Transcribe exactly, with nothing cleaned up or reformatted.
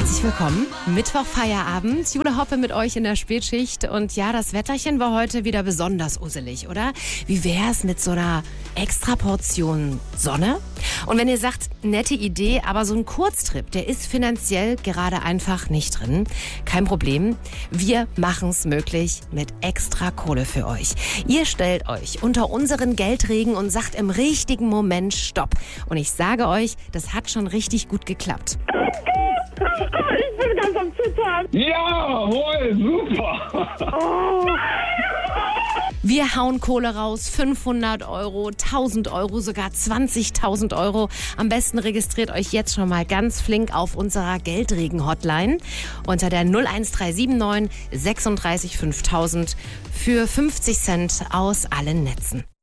Herzlich willkommen. Mittwoch Feierabend. Jule Hoppe mit euch in der Spätschicht. Und ja, das Wetterchen war heute wieder besonders usselig, oder? Wie wär's mit so einer extra Portion Sonne? Und wenn ihr sagt, nette Idee, aber so ein Kurztrip, der ist finanziell gerade einfach nicht drin. Kein Problem. Wir machen's möglich mit extra Kohle für euch. Ihr stellt euch unter unseren Geldregen und sagt im richtigen Moment Stopp. Und ich sage euch, das hat schon richtig gut geklappt. Ich bin ganz am Zittern. Jawohl, super. Oh. Wir hauen Kohle raus, fünfhundert Euro, tausend Euro, sogar zwanzigtausend Euro. Am besten registriert euch jetzt schon mal ganz flink auf unserer Geldregen-Hotline unter der null eins drei sieben neun sechsunddreißig fünftausend für fünfzig Cent aus allen Netzen.